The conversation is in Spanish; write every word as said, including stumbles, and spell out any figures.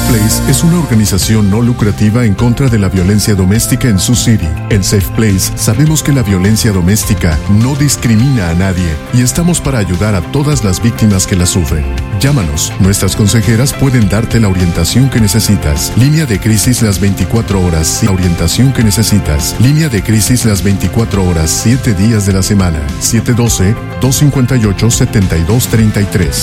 Place es una organización no lucrativa en contra de la violencia doméstica en Sioux City. En Safe Place sabemos que la violencia doméstica no discrimina a nadie y estamos para ayudar a todas las víctimas que la sufren. Llámanos, nuestras consejeras pueden darte la orientación que necesitas. Línea de crisis las veinticuatro horas, la orientación que necesitas. Línea de crisis las veinticuatro horas, siete días de la semana. siete uno dos, dos cinco ocho, siete dos tres tres.